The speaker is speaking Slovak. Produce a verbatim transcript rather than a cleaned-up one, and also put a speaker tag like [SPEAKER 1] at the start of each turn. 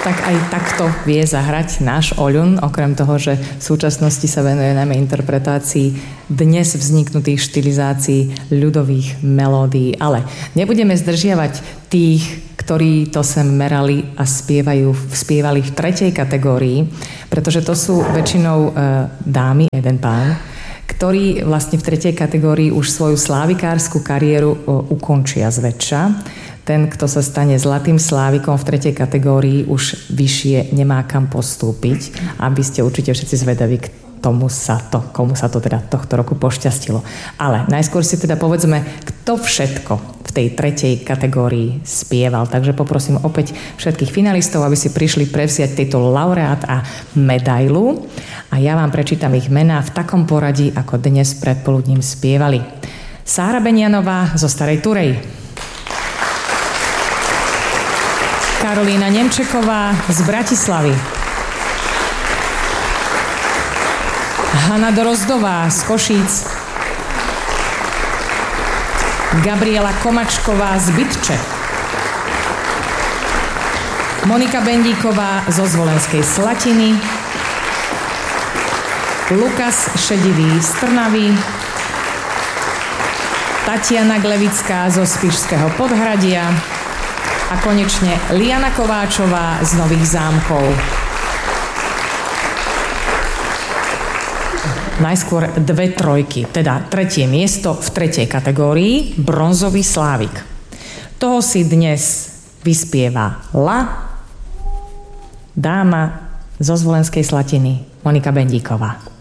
[SPEAKER 1] tak aj takto vie zahrať náš Oľun, okrem toho, že v súčasnosti sa venuje najmä interpretácii dnes vzniknutých štilizácií ľudových melódií. Ale nebudeme zdržiavať tých, ktorí to sem merali a spievajú, spievali v tretej kategórii, pretože to sú väčšinou e, dámy, jeden pán, ktorí vlastne v tretej kategórii už svoju slávikárskú kariéru e, ukončia zväčša. Ten, kto sa stane zlatým slávikom v tretej kategórii, už vyššie nemá kam postúpiť. Aby ste určite všetci zvedaví, k tomu sa to, komu sa to teda tohto roku pošťastilo. Ale najskôr si teda povedzme, kto všetko v tej tretej kategórii spieval. Takže poprosím opäť všetkých finalistov, aby si prišli prevziať titul laureát a medailu. A ja vám prečítam ich mená v takom poradí, ako dnes predpoludním spievali. Sára Benianová zo Starej Turej. Karolína Nemčeková z Bratislavy. Hana Dorozdová z Košíc. Gabriela Komačková z Bytče. Monika Bendíková zo Zvolenskej Slatiny. Lukas Šedivý z Trnavy. Tatiana Glevická zo Spišského Podhradia. A konečne Liana Kováčová z Nových Zámkov. Najskôr dve trojky, teda tretie miesto v tretej kategórii, bronzový slávik. Toho si dnes vyspieva La, dáma zo Zvolenskej Slatiny, Monika Bendíková.